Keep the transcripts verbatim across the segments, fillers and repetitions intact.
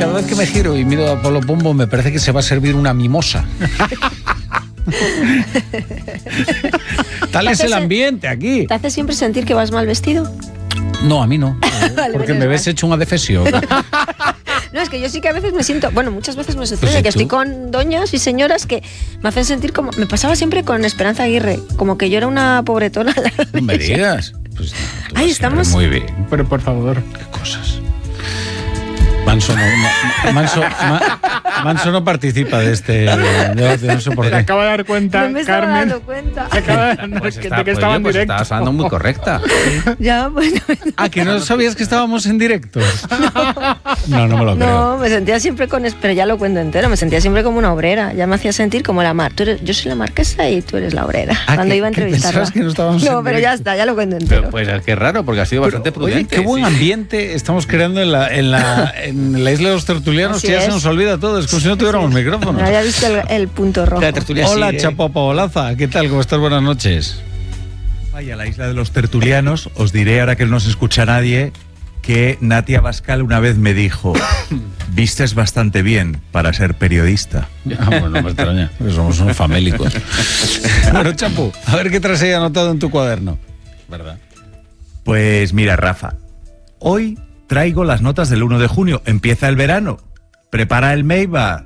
cada vez que me giro y miro a Polo Pombo me parece que se va a servir una mimosa. Tal es el ambiente aquí. ¿Te hace siempre sentir que vas mal vestido? No, a mí no. Porque me ves hecho un adefesio. No, es que yo sí que a veces me siento... Bueno, muchas veces me sucede Pues que tú. estoy con doñas y señoras que me hacen sentir como... Me pasaba siempre con Esperanza Aguirre, como que yo era una pobretona. No me digas. Pues, no, Ahí estamos. Muy bien. Pero por favor. Qué cosas. Manso no, no, Manso, Ma, Manso no participa de este debate, no sé por Se qué. acaba de dar cuenta, No me estaba Carmen. dando cuenta. Se acaba de dar Pues que, está, de que pues, estaba oye, en pues directo. estabas hablando muy correcta. Ya, bueno... Ah, ¿que no sabías que estábamos en directo? No, no me lo creo. No, me sentía siempre con... Pero ya lo cuento entero, me sentía siempre como una obrera. Ya me hacía sentir como la mar. Tú eres, yo soy la marquesa y tú eres la obrera. Ah, cuando ¿que- iba a que entrevistarla. pensabas que no estábamos No, en pero directo? ya está, ya lo cuento entero. Pero pues es que es raro, porque ha sido Pero, bastante oye, prudente. qué buen sí. ambiente estamos creando en la, en la, en la isla de los tertulianos, Así que ya es. se nos olvida todo. Es como si no tuviéramos micrófonos. No había visto el, el punto rojo. La tertulia Hola, sigue. Chapo Paolaza. ¿Qué tal? ¿Cómo estás? Buenas noches. Vaya, la isla de los tertulianos, os diré, ahora que no se escucha nadie, que Natia Bascal una vez me dijo: vistes bastante bien para ser periodista. Ah, bueno, no me extraña, porque somos unos famélicos. Bueno, Chapo, a ver qué traes ahí anotado en tu cuaderno. ¿Verdad? Pues mira, Rafa, hoy traigo las notas del uno de junio. Empieza el verano. Prepara el Meiba.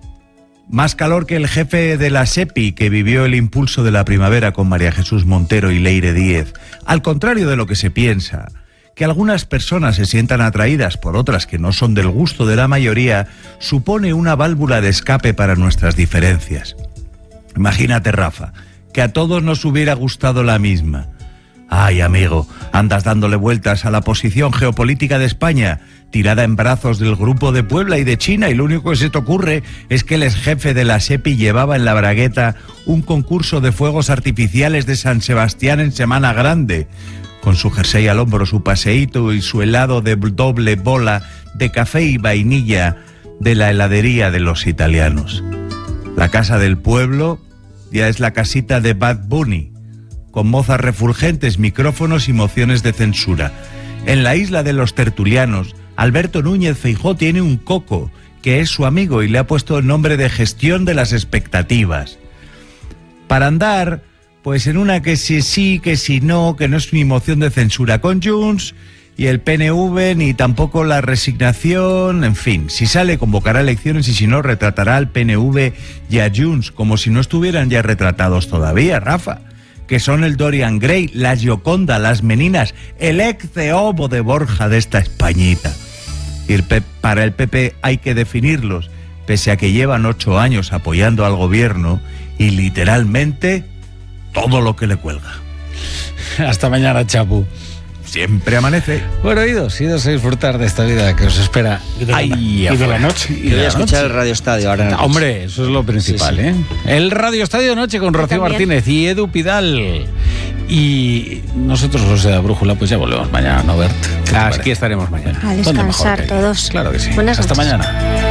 Más calor que el jefe de la SEPI, que vivió el impulso de la primavera con María Jesús Montero y Leire Díez. Al contrario de lo que se piensa, que algunas personas se sientan atraídas por otras que no son del gusto de la mayoría, supone una válvula de escape para nuestras diferencias. Imagínate, Rafa, que a todos nos hubiera gustado la misma. Ay, amigo, andas dándole vueltas a la posición geopolítica de España, tirada en brazos del Grupo de Puebla y de China, y lo único que se te ocurre es que el exjefe de la SEPI llevaba en la bragueta un concurso de fuegos artificiales de San Sebastián en Semana Grande, con su jersey al hombro, su paseíto y su helado de doble bola de café y vainilla de la heladería de los italianos. La casa del pueblo ya es la casita de Bad Bunny, con mozas refulgentes, micrófonos y mociones de censura. En la isla de los tertulianos, Alberto Núñez Feijóo tiene un coco, que es su amigo, y le ha puesto el nombre de gestión de las expectativas. Para andar, pues en una que si sí, que si no, que no es ni moción de censura con Junts, y el P N V, ni tampoco la resignación, en fin, si sale convocará elecciones y si no retratará al P N V y a Junts, como si no estuvieran ya retratados todavía, Rafa, que son el Dorian Gray, la Gioconda, las Meninas, el ex Ceobo de Borja de esta Españita. Y el P- para el P P hay que definirlos, pese a que llevan ocho años apoyando al gobierno y literalmente todo lo que le cuelga. Hasta mañana, Chapu. Siempre amanece. Bueno, idos, idos a disfrutar de esta vida que os espera. Y de la- ahí y de afuera. la noche. Y Y de voy a la escuchar noche. el Radio Estadio ahora en la noche. Hombre, eso es lo principal, Sí, sí. ¿eh? El Radio Estadio de Noche con Rocío también. Martínez y Edu Pidal. Y nosotros, los de la Brújula, pues ya volvemos mañana, ¿no, Bert? ¿Qué te Aquí parece? estaremos mañana. A ¿Dónde mejor descansar que aquí? todos. Claro que sí. Buenas Hasta noches. mañana.